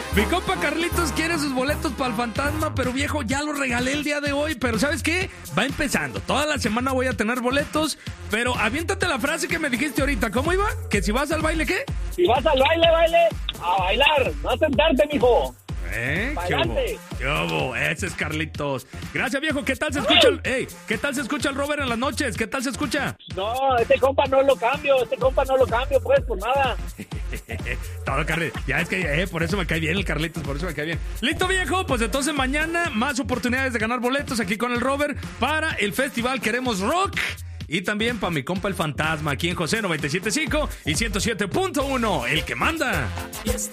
Mi compa Carlitos quiere sus boletos para el fantasma, pero viejo, ya los regalé el día de hoy. Pero ¿sabes qué? Va empezando. Toda la semana voy a tener boletos, pero aviéntate la frase que me dijiste ahorita. ¿Cómo iba? ¿Que si vas al baile, qué? Si vas al baile, a bailar, no a sentarte, mijo. ¿Qué hubo? Ese es Carlitos. Gracias, viejo. ¿Qué tal se escucha ¿qué tal se escucha el Robert en las noches? ¿Qué tal se escucha? No, este compa no lo cambio, pues, por nada. Todo Carlitos. Ya es que por eso me cae bien el Carlitos, por eso me cae bien. Listo, viejo, pues entonces mañana más oportunidades de ganar boletos aquí con el Robert para el festival Queremos Rock. Y también para mi compa el fantasma aquí en José 97.5 y 107.1, el que manda.